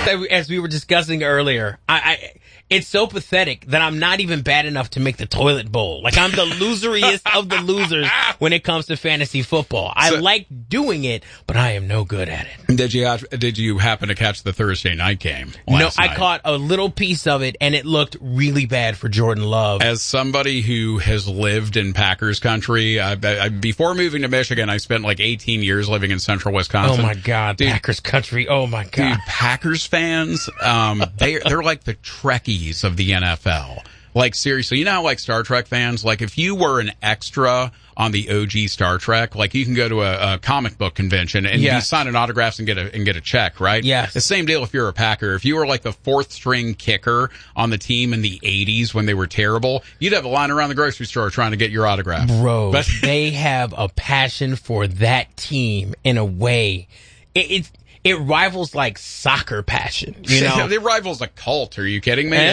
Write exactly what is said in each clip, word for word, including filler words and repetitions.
As we were discussing earlier, I, I it's so pathetic that I'm not even bad enough to make the toilet bowl. Like, I'm the loseriest of the losers when it comes to fantasy football. I so, like doing it, but I am no good at it. Did you did you happen to catch the Thursday night game last No, night? I caught a little piece of it, and it looked really bad for Jordan Love. As somebody who has lived in Packers country, I, I, before moving to Michigan, I spent like eighteen years living in central Wisconsin. Oh, my God. Dude, Packers country. Oh, my God. Dude, Packers fans, um, they, they're like the Trekkies of the N F L. Like, seriously, you know how, like, Star Trek fans, like, if you were an extra on the O G Star Trek, like, you can go to a, a comic book convention and yes. you sign an autograph and get a, and get a check, right? Yes. The same deal if you're a Packer. If you were, like, the fourth string kicker on the team in the eighties when they were terrible, you'd have a line around the grocery store trying to get your autograph. Bro, but they have a passion for that team in a way. It, it's, It rivals like soccer passion, you know. It rivals a cult. Are you kidding me?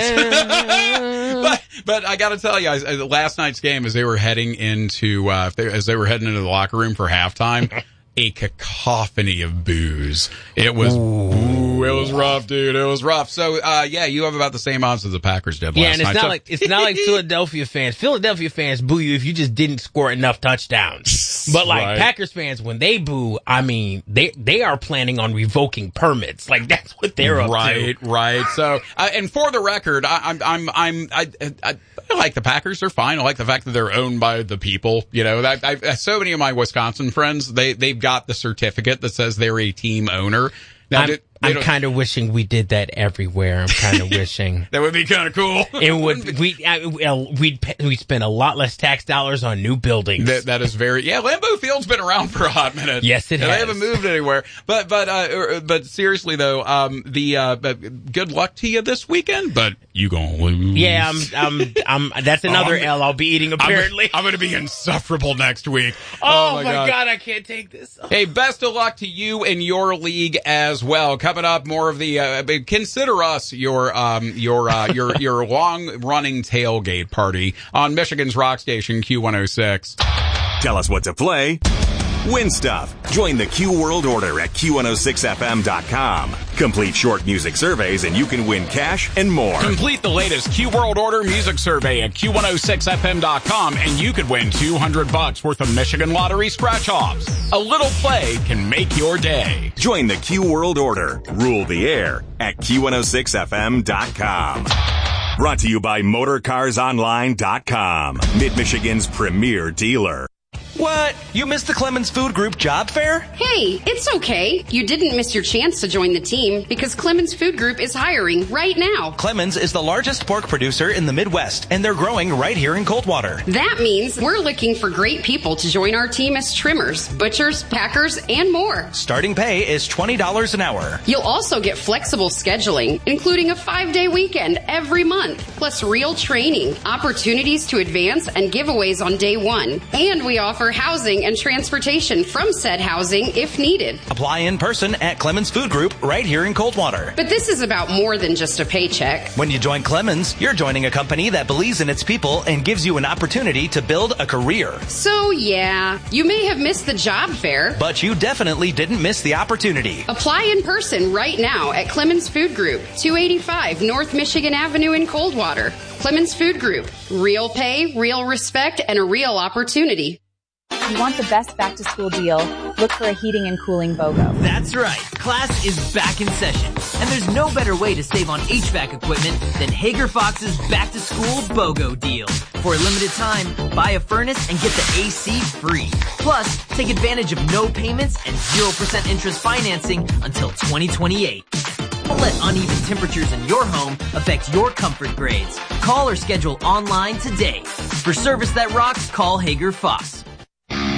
but, but I got to tell you, I, last night's game, as they were heading into, uh, as they were heading into the locker room for halftime, a cacophony of boos. It was, ooh, it was rough, dude. It was rough. So, uh, yeah, you have about the same odds as the Packers did yeah, last and it's night. not so, like it's not like Philadelphia fans. Philadelphia fans boo you if you just didn't score enough touchdowns. But like right. Packers fans, when they boo, I mean, they they are planning on revoking permits. Like that's what they're up right, to. Right, right. So, uh, and for the record, I, I'm, I'm, I'm, I, I, I like the Packers. They're fine. I like the fact that they're owned by the people. You know, that I, so many of my Wisconsin friends, they they've got the certificate that says they're a team owner. Now, I'm, did, I'm kind of wishing we did that everywhere. I'm kind of wishing that would be kind of cool. It would. We we'd we spend a lot less tax dollars on new buildings. That, that is very yeah. Lambeau Field's been around for a hot minute. Yes, it and has. They haven't moved anywhere. But but uh, but seriously though, um, the uh, but good luck to you this weekend. But you gonna lose. Yeah, I'm. I'm. I'm that's another oh, L I'll be eating. Apparently, I'm, I'm going to be insufferable next week. Oh, oh my god. god, I can't take this. Hey, best of luck to you and your league as well. Coming up, more of the. Uh, consider us your um your uh, your your long running tailgate party on Michigan's rock station Q one oh six. Tell us what to play. Win stuff. Join the Q World Order at Q one oh six F M dot com. Complete short music surveys and you can win cash and more. Complete the latest Q World Order music survey at Q one oh six F M dot com and you could win two hundred bucks worth of Michigan Lottery scratch-offs. A little play can make your day. Join the Q World Order. Rule the air at Q one oh six F M dot com. Brought to you by Motor Cars Online dot com. Mid-Michigan's premier dealer. What? You missed the Clemens Food Group job fair? Hey, it's okay. You didn't miss your chance to join the team because Clemens Food Group is hiring right now. Clemens is the largest pork producer in the Midwest, and they're growing right here in Coldwater. That means we're looking for great people to join our team as trimmers, butchers, packers, and more. Starting pay is twenty dollars an hour. You'll also get flexible scheduling, including a five-day weekend every month, plus real training, opportunities to advance, and giveaways on day one. And we offer housing and transportation from said housing if needed. Apply in person at Clemens Food Group right here in Coldwater. But this is about more than just a paycheck. When you join Clemens, you're joining a company that believes in its people and gives you an opportunity to build a career. So yeah, you may have missed the job fair, but you definitely didn't miss the opportunity. Apply in person right now at Clemens Food Group, two eighty-five North Michigan Avenue in Coldwater. Clemens Food Group, real pay, real respect, and a real opportunity. If you want the best back-to-school deal, look for a heating and cooling BOGO. That's right. Class is back in session. And there's no better way to save on H V A C equipment than Hager Fox's back-to-school BOGO deal. For a limited time, buy a furnace and get the A C free. Plus, take advantage of no payments and zero percent interest financing until twenty twenty-eight. Don't let uneven temperatures in your home affect your comfort grades. Call or schedule online today. For service that rocks, call Hager Fox.